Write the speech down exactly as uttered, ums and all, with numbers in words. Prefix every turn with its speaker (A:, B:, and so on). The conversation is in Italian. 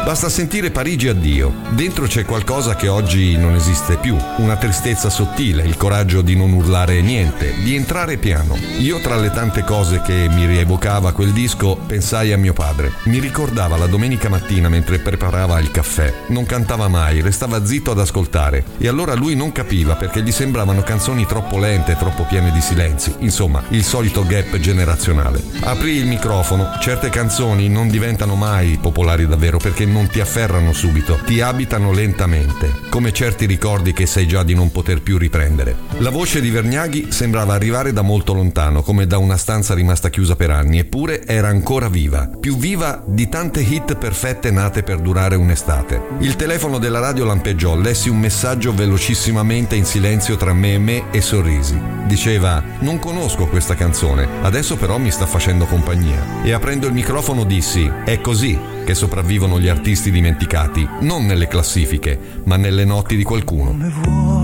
A: Basta sentire Parigi addio. Dentro c'è qualcosa che oggi non esiste più, una tristezza sottile, il coraggio di non urlare niente, di entrare piano. Io, tra le tante cose che mi rievocava quel disco, pensai a mio padre. Mi ricordava la domenica mattina mentre preparava il caffè. Non cantava mai, restava zitto ad ascoltare. E allora lui non capiva perché gli sembravano canzoni troppo lente, troppo piene di silenzi. Insomma, il solito gap generazionale. Aprì il microfono. Certe canzoni non diventano mai popolari davvero perché non ti afferrano subito, ti abitano lentamente, come certi ricordi che sai già di non poter più riprendere. La voce di Vergnaghi sembrava arrivare da molto lontano, come da una stanza rimasta chiusa per anni, eppure era ancora viva, più viva di tante hit perfette nate per durare un'estate. Il telefono della radio lampeggiò, lessi un messaggio velocissimamente in silenzio tra me e me e sorrisi. Diceva: non conosco questa canzone, adesso però mi sta facendo compagnia. E aprendo il microfono dissi: è così che sopravvivono gli artisti dimenticati, non nelle classifiche, ma nelle notti di qualcuno.